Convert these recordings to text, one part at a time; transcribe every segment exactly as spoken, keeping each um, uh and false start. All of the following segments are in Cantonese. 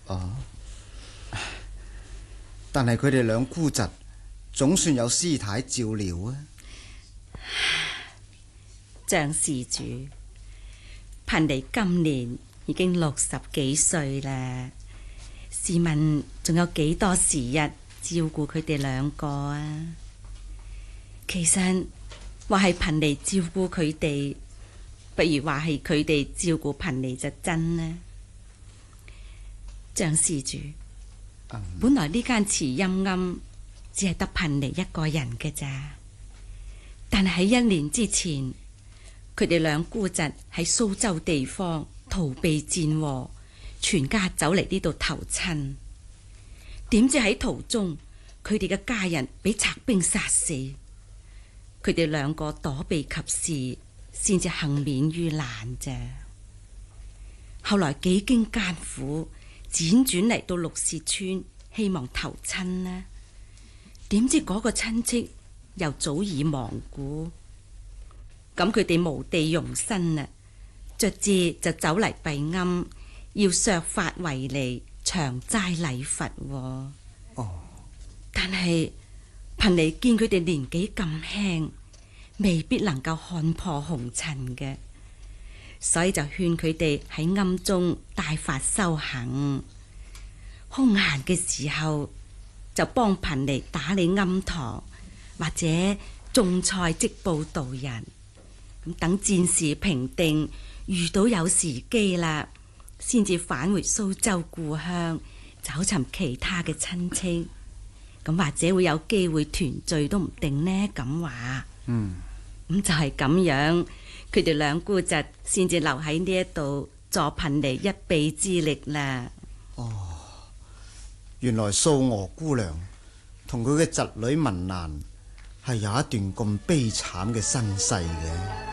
啊！但係佢哋兩姑侄總算有師太照料啊！ 張施主，貧尼今年已經六十幾歲啦，試問仲有幾多時日照顧佢哋兩個啊？其實話係貧尼照顧佢哋，不如話係佢哋照顧貧尼就真啦。張施主， 嗯、 本來呢間慈陰庵只係得貧尼一個人嘅咋，但係喺一年之前，佢哋兩姑侄喺蘇州地方逃避戰禍，全家走嚟呢度投親。點知喺途中，佢哋嘅家人俾賊兵殺死，佢哋兩個躲避及時，先至幸免於難啫。後來幾經艱苦，輾轉嚟到陸氏村，希望投親呢。點知嗰個親戚又早已亡故，咁佢哋無地容身啊，卒之就走嚟閉庵，要削髮為尼，長齋禮佛。 哦， 但係貧尼見佢哋年紀咁輕，未必能夠看破紅塵嘅，所以就勸佢哋喺庵中帶法修行。空閒嘅時候就幫貧尼打理庵堂，或者種菜織布度日。咁等戰事平定，遇到有時機啦，先至返回蘇州故鄉，找尋其他嘅親戚。咁或者會有機會團聚都唔定呢。咁話， 嗯， 咁就係咁樣，佢哋兩姑侄先至留喺呢一度助貧尼一臂之力啦。 哦，原來素娥姑娘同佢嘅侄女文蘭係有一段咁悲慘嘅身世嘅。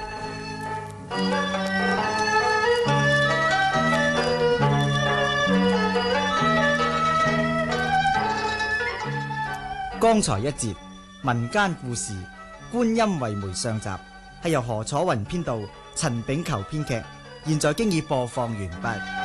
剛才一節民間故事《觀音為媒》上集係由何楚雲編導，陳炳球編劇，現在經已播放完畢。